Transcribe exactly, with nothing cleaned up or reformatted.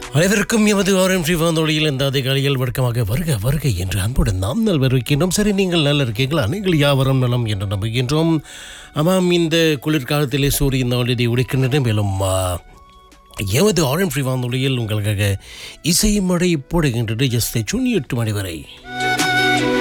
அனைவருக்கும் எமது ஆரம் ஸ்ரீவாந்தோழியில் இந்த அதிகாரிகள் வழக்கமாக வருக வருக என்று அன்புடன் நாம் நல்வருக்கின்றோம். சரி, நீங்கள் நல்ல இருக்கீங்களா? நீங்கள் யாவரும் நலம் என்று நம்புகின்றோம். ஆமாம், இந்த குளிர்காலத்திலே சூரியன் ஆல்ரெடி உடைக்கின்றன. மேலும் எமது ஆரம் ஸ்ரீவாந்தோழியில் உங்களுக்காக இசை மழை போடுகின்றது. ஜஸ்ட் சுனி எட்டு மணி வரை.